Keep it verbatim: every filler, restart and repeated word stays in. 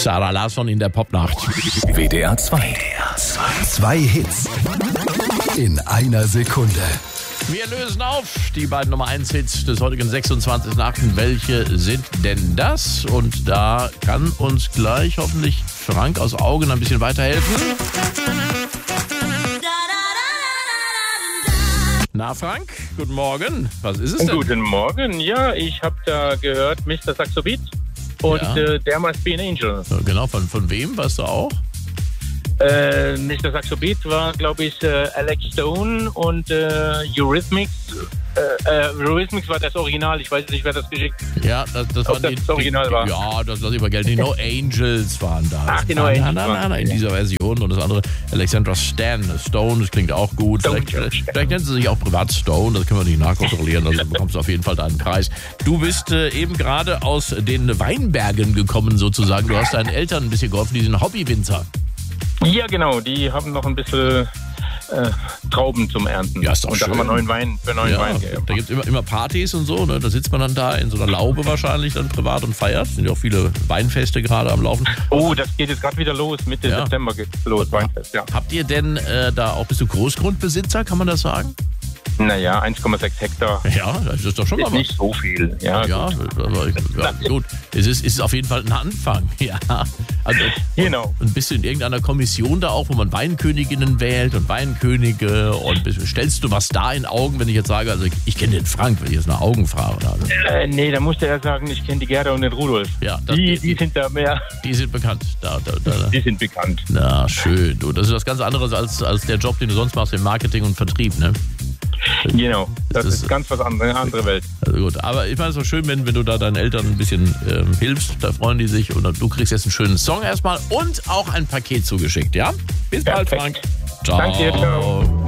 Sarah Larsson in der Popnacht. W D R zwei. Zwei Hits in einer Sekunde. Wir lösen auf die beiden Nummer eins Hits des heutigen sechsundzwanzigsten achten Welche sind denn das? Und da kann uns gleich hoffentlich Frank aus Augen ein bisschen weiterhelfen. Na Frank, guten Morgen. Was ist es denn? Guten Morgen. Ja, ich habe da gehört Mister Saxo Beat und Ja. äh, There Must Be an Angel. Genau, von, von wem? Weißt du auch? Äh, Mister Saxo Beat war, glaube ich, äh, Alex Stone und äh, Eurythmics. Äh, äh, Eurythmics war das Original. Ich weiß nicht, wer das geschickt hat. Ja, das, das Ob waren das die, das Original die, war. Ja, das lasse ich mal gelten. Die No Angels waren da. Ach, die No Nein, Angels nein, waren nein, nein, in da. dieser Version. Und das andere, Alexandra Stan, Stone, das klingt auch gut. Stone, Vielleicht, Stone. vielleicht, vielleicht nennt sie sich auch privat Stone, das können wir nicht nachkontrollieren. Also bekommst du auf jeden Fall deinen Preis. Du bist äh, eben gerade aus den Weinbergen gekommen sozusagen. Du hast deinen Eltern ein bisschen geholfen, die sind Hobbywinzer. Ja, genau. Die haben noch ein bisschen äh, Trauben zum Ernten. Ja, ist doch und da schön. haben wir neuen Wein für neuen Ja, Wein. da gibt es immer, immer Partys und so, ne? Da sitzt man dann da in so einer Laube wahrscheinlich dann privat und feiert. Sind ja auch viele Weinfeste gerade am Laufen. Oh, das geht jetzt gerade wieder los. Mitte Ja. September geht's los. Weinfest, ja. Habt ihr denn äh, da auch, bist du Großgrundbesitzer, kann man das sagen? Naja, eins Komma sechs Hektar. Ja, das ist doch schon mal Ist was. nicht so viel. Ja, Ja, aber ich, ja, gut. Es ist, es ist auf jeden Fall ein Anfang. Ja. Also, Genau. und bist du in irgendeiner Kommission da auch, wo man Weinköniginnen wählt und Weinkönige und bist, stellst du was da in Augen, wenn ich jetzt sage, also ich, ich kenne den Frank, wenn ich jetzt nach Augen frage. Also, Äh, nee, da musste er sagen, ich kenne die Gerda und den Rudolf. Ja, das- die, die sind da mehr, die sind bekannt. Da, da, da. die sind bekannt. Na, schön. Du, das ist was ganz anderes als, als der Job, den du sonst machst im Marketing und Vertrieb, ne? Genau, das, Das ist ist- ganz was anderes, eine andere Welt. Also gut, aber ich meine, es ist so schön, wenn, wenn du da deinen Eltern ein bisschen ähm, hilfst, da freuen die sich und du kriegst jetzt einen schönen Song erstmal und auch ein Paket zugeschickt, ja? Bis bald, Perfekt. Frank. Ciao. Danke, ciao.